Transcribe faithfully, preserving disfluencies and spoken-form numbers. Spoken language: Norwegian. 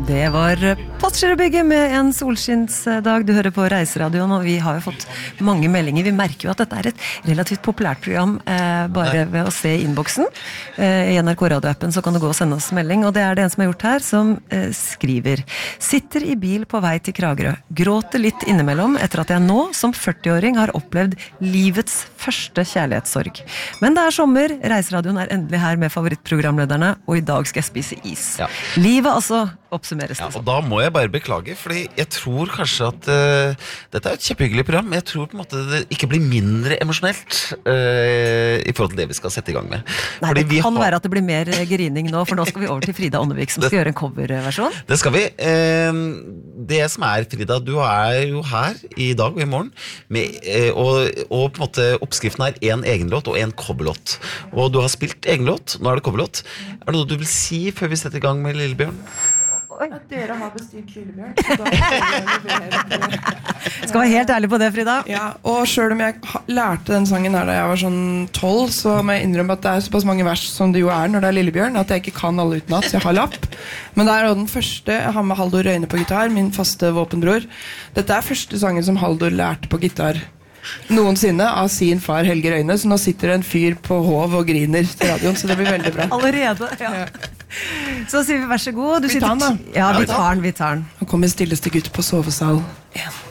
Det var Postgirobygget med en solskinnsdag. Du hører på Reiseradioen, og vi har jo fått mange meldinger. Vi merker jo at dette er et relativt populært program, eh, bare ved å se innboksen. Eh, I N R K-radioappen så kan du gå og sende oss melding, og det er det en som har gjort her, som eh, skriver: Sitter i bil på vei til Kragerø. Gråter litt innimellom etter at jeg nå, som førti-åring, har opplevd livets første kjærlighetssorg. Men det er sommer, Reiseradioen er endelig her med favorittprogramlederne, og i dag skal jeg spise is. Ja. Livet altså oppsummeres det. Ja, og da må jeg bare beklage, fordi jeg tror kanskje at uh, dette er et kjempehyggelig program, men jeg tror på en måte det ikke blir mindre emosjonelt uh, i forhold til det vi skal sette i gang med. Nei, fordi det kan har... være at det blir mer grining nå, for nå skal vi over til Frida Åndevik, som skal det... gjøre en coverversjon. Det skal vi. Uh, det som er, Frida, du er jo her i dag og i morgen, med, uh, og, og på en måte oppskriften er en egen låt og en coverlåt. Og du har spilt egen låt, nå er det coverlåt. Er det noe du vil si før vi setter i gang med Lillebjørn? At dere har bestilt Lillebjørn, så da skal være helt ærlig på det, Frida. Ja, og selv om jeg lærte den sangen her da jeg var sånn tolv, så må jeg innrømme at det er såpass mange vers som det jo er når det er Lillebjørn, at jeg ikke kan alle utenat, så jeg har lapp. Men det er jo den første. Jeg har med Haldor Røyne på gitar, min faste våpenbror. Dette er første sangen som Haldor lærte på gitar noensinne av sin far Helge Røyne, så nå sitter det en fyr på hov og griner til radioen, så det blir veldig bra. Allerede, ja. Så sier vi vær så god. Du vi tar den da. Ja, vi tar den, vi tar den. Han kommer stilleste gutt på sovesal en.